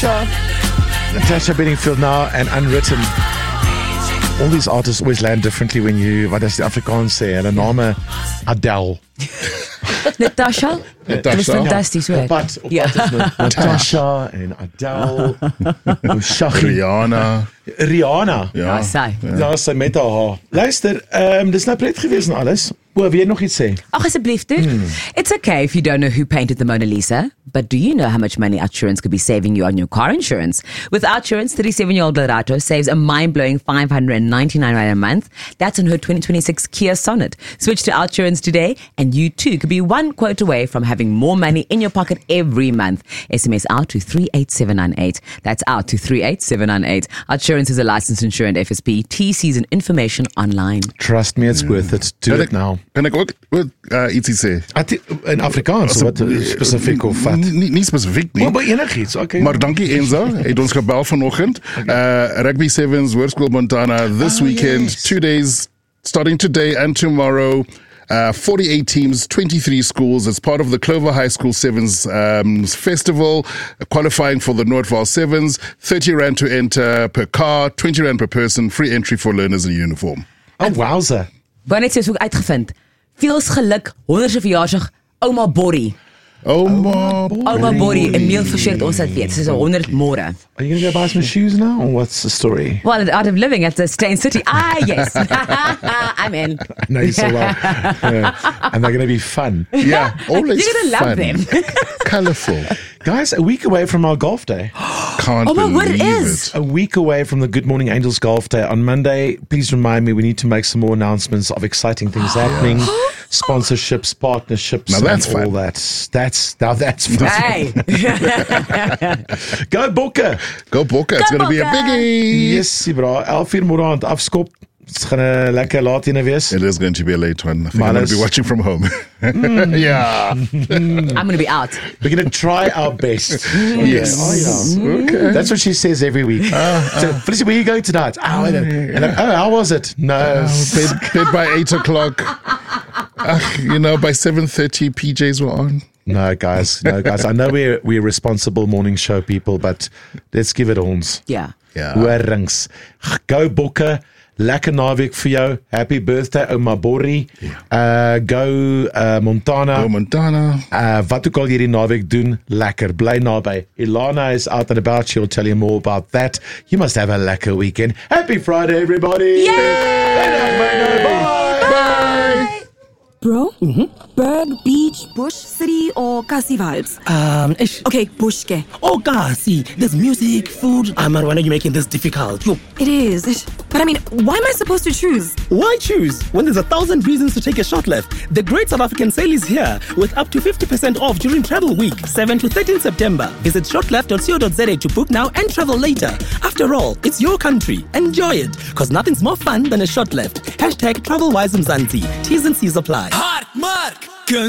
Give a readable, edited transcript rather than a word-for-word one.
Natasha Bedingfield now and Unwritten. All these artists always land differently when you, wat is die Afrikaans sê, hulle name Adele. Natasha? Dit was fantasties, hoor. Op pad is Natasha en Adele. Rihanna. Ja, sy. Ja, sy met haar. Luister, dis nou pret gewees en alles. Wil jy nog iets sê? Ag asseblief, dude. It's okay if you don't know who painted the Mona Lisa, but do you know how much money Outsurance could be saving you on your car insurance? With Outsurance, 37-year-old Lerato saves a mind-blowing R599 a month. That's on her 2026 Kia Sonet. Switch to Outsurance today, and you too could be one quote away from having more money in your pocket every month. SMS out to 38798. That's out to 38798. Outsurance is a licensed insurer and FSP. TC's and information online. Trust me, it's worth it. Do it now. Kan ek ook ietsie sê? In Afrikaans, wat spesifiek of wat? Nie spesifiek nie. Maar enigiets, okay. Maar dankie Enza, het ons gebel vanoggend. Rugby Sevens, Hoërskool Montana, this weekend, 2 days, starting today and tomorrow. 48 teams, 23 schools. It's part of the Clover High School Sevens festival, qualifying for the Noordvaal Sevens. 30 rand to enter per car, 20 rand per person, free entry for learners in uniform. Oh, wowza. Wanneer het jy ook uitgevind? Veels geluk, 100ste verjaarsdag, Ouma Borrie. Ouma Borrie, Emile Verschert ons dit weet. Sy is 100 môre. Are you going to go buy some shoes now, or what's the story? Well, the art of living at the Steyn City. Yes. I'm in. I know you so well. And they're going to be fun. Yeah, always You're going to love them. Colourful. Guys, a week away from our golf day. Can't Oh my believe word, it is. A week away from the Good Morning Angels golf day on Monday. Please remind me, we need to make some more announcements of exciting things happening. Sponsorships, partnerships, now that's and all fun. That's fun. Hey. Go Bokke. Go Bokke, it's going to be a biggie. Yes, bro. 11:00 môre aand afskop. It's gaan 'n lekker laat ene wees. It is going to be a late one. I think I'm going to be watching from home. Yeah. I'm going to be out. We're going to try our best. Yes. Oh, yeah. Okay. That's what she says every week. So, Felicity, where are you going tonight? Oh, I don't. And I'm, how was it? No. Bed by 8 o'clock. By 7:30, PJs were on. No, guys. I know we're responsible morning show people, but let's give it ons. Yeah. Hoorings. Go Bokke. Lekker naweek vir jou. Happy birthday, Ouma Borrie. Go Montana. Go Montana. Wat ook al hierdie naweek doen, lekker. Bly naby. Ilana is out and about. She'll tell you more about that. You must have a lekker weekend. Happy Friday, everybody. Yay! Bye. Bro? Berg, beach, bush, city, or Kasi vibes? Ish. Okay, bush ke. Oh, Kasi, there's music, food. Why are you making this difficult? Yo, It is. But I mean, why am I supposed to choose? why choose when there's 1,000 reasons to take a short left? The Great South African Sale is here with up to 50% off during Travel Week, 7 to 13 September. Visit shortleft.co.za to book now and travel later. After all, it's your country. Enjoy it, because nothing's more fun than a short left. #TravelWiseMzansi. T's and C's apply. Hard Mark!